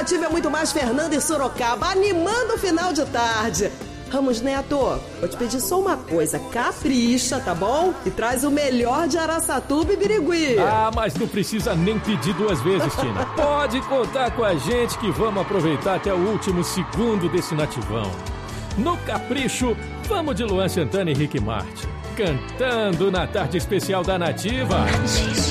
Nativa é muito mais Fernando e Sorocaba, animando o final de tarde. Ramos Neto, vou te pedir só uma coisa, capricha, tá bom? E traz o melhor de Araçatuba e Birigui. Ah, mas não precisa nem pedir duas vezes, Tina. Pode contar com a gente que vamos aproveitar até o último segundo desse nativão. No Capricho, vamos de Luan Santana e Rick Martin, cantando na tarde especial da Nativa.